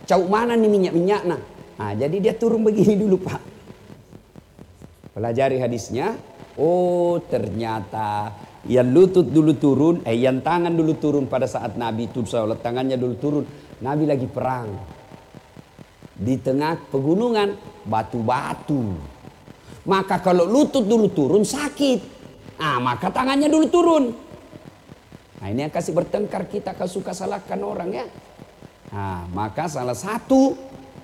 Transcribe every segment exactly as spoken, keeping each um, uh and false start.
cau mana nih minyak-minyak nah. Nah, jadi dia turun begini dulu Pak. Pelajari hadisnya. Oh ternyata yang lutut dulu turun, eh yang tangan dulu turun pada saat Nabi itu sholat, tangannya dulu turun. Nabi lagi perang. Di tengah pegunungan, batu-batu. Maka kalau lutut dulu turun sakit. Ah, maka tangannya dulu turun. Nah ini yang kasih bertengkar kita kalau suka salahkan orang ya. Nah, maka salah satu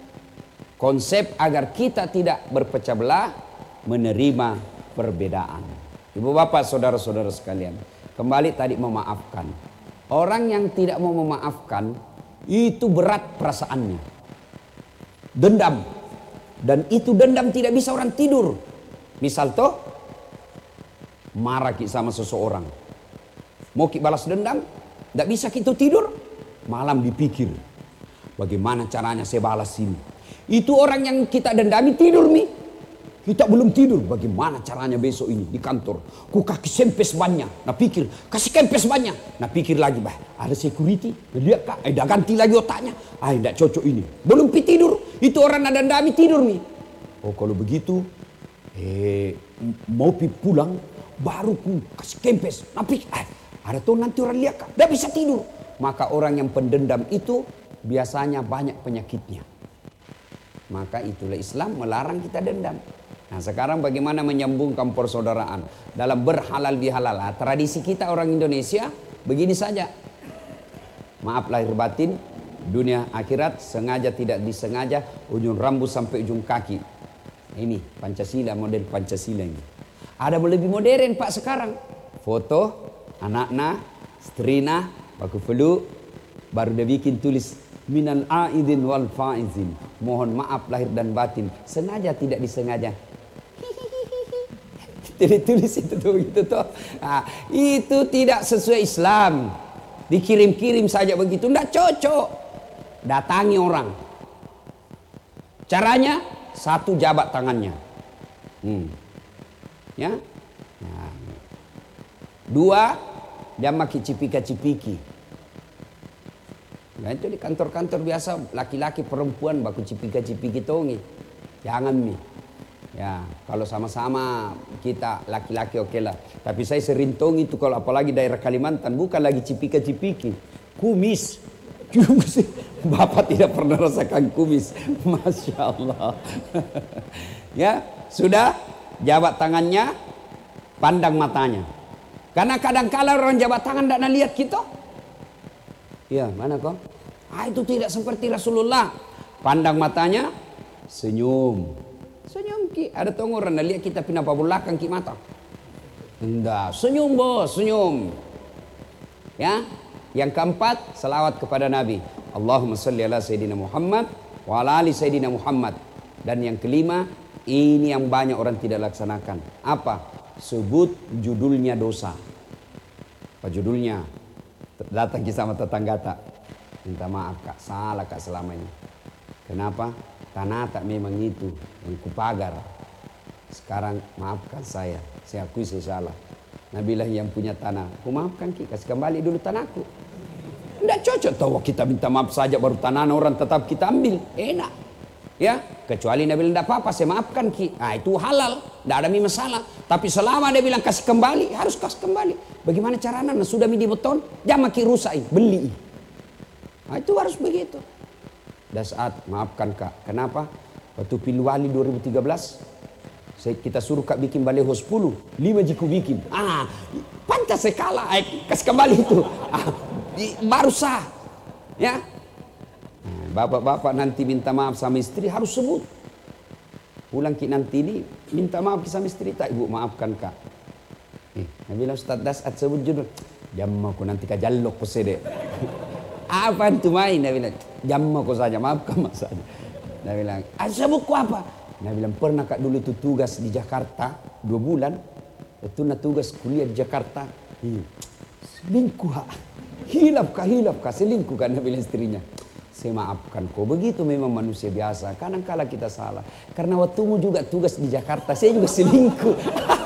konsep agar kita tidak berpecah belah, menerima perbedaan. Ibu bapak saudara-saudara sekalian, kembali tadi memaafkan. Orang yang tidak mau memaafkan itu berat perasaannya, dendam, dan itu dendam tidak bisa orang tidur. Misal toh marah ki sama seseorang, mau ki balas dendam, tidak bisa kita tidur, malam dipikir bagaimana caranya saya balas ini. Itu orang yang kita dendami tidur nih. Kita belum tidur, bagaimana caranya besok ini di kantor. Ku kaki sempes banyak, nah pikir, kasih kempes banyak. Nah pikir lagi, bah, ada security, nah, lihat kak, eh dah ganti lagi otaknya. Ah, tidak cocok ini, belum pi tidur. Itu orang ada dendami tidur nih. Oh kalau begitu, eh mau pi pulang, baru ku kasih kempes. Nah pikir, eh, ada tuh nanti orang lihat kak, tidak bisa tidur. Maka orang yang pendendam itu biasanya banyak penyakitnya. Maka itulah Islam melarang kita dendam. Nah sekarang bagaimana menyambungkan persaudaraan dalam berhalal bihalal. Nah, tradisi kita orang Indonesia begini saja. Maaf lahir batin, dunia akhirat sengaja tidak disengaja, ujung rambut sampai ujung kaki. Ini Pancasila, model Pancasila ini. Ada lebih modern Pak sekarang. Foto anaknya, istrina, pakai peluk, baru dia bikin tulis minal aidin wal faizin. Mohon maaf lahir dan batin, sengaja tidak disengaja. Tidak tulis itu tuh gitu tuh. Nah, itu tidak sesuai Islam. Dikirim-kirim saja begitu, tidak cocok. Datangi orang. Caranya satu, jabat tangannya. Hmm. Ya. Nah. Dua, dia maki cipika-cipiki. Nah itu di kantor-kantor biasa laki-laki perempuan baku cipika-cipiki tongi. Jangan nih. Ya, kalau sama-sama kita laki-laki oke lah. Tapi saya sering tong itu kalau apalagi daerah Kalimantan bukan lagi cipika-cipiki, kumis. Bapak tidak pernah rasakan kumis, masya Allah. Ya, sudah jabat tangannya, pandang matanya. Karena kadang-kala orang jabat tangan tidak lihat kita. Ya, mana kok? Ah itu tidak seperti Rasulullah. Pandang matanya, senyum. Senyum ki, ada tongoran lihat kita pindah belakang ki mata. Enggak, senyum bos, senyum. Ya, yang keempat selawat kepada Nabi. Allahumma salli ala Sayyidina Muhammad wa ala ali Sayyidina Muhammad. Dan yang kelima, ini yang banyak orang tidak laksanakan. Apa? Sebut judulnya dosa. Apa judulnya? Datang ki sama tetangga tak. Minta maaf kak, salah kak selama ini. Kenapa? Tanah tak memang itu yang kupagar. Sekarang maafkan saya, saya akui saya salah. Nabilah yang punya tanah, aku maafkan ki, kasih kembali dulu tanahku. Tidak cocok tahu kita minta maaf saja baru tanah orang tetap kita ambil, enak. Ya, kecuali Nabi tidak apa-apa, saya maafkan ki. Nah itu halal, tidak ada masalah. Tapi selama dia bilang kasih kembali, harus kasih kembali. Bagaimana caranya? Nah, sudah midi beton, jangan maki rusak, beli. Nah itu harus begitu. Dan saat maafkan kak, kenapa? Waktu pilih wali dua ribu tiga belas, saya, kita suruh kak bikin baleho sepuluh, lima jiku bikin. Ah, pantas saya kalah, eh, kasih kembali itu. Ah, baru sah, ya. Bapak-bapak nanti minta maaf sama istri harus sebut. Pulang ki nanti ini minta maaf sama istri, tak ibu maafkan kak. Eh, Nabi bilang Ustaz Dasat sebut judul, jam aku nanti kajallok ko sede. Apa itu main? Nabi bilang, jamma kau saja, maafkan mas saja. Nabi bilang, sebut ku apa? Nabi bilang, pernah kak dulu itu tugas di Jakarta dua bulan. Itu na tugas kuliah di Jakarta. Selingkuh kak, hilap kak, hilap kak, selingkuh kak. Nabi bilang istrinya, saya maafkan kau. Begitu memang manusia biasa. Kadang kala kita salah. Karena waktumu juga tugas di Jakarta, saya juga selingkuh.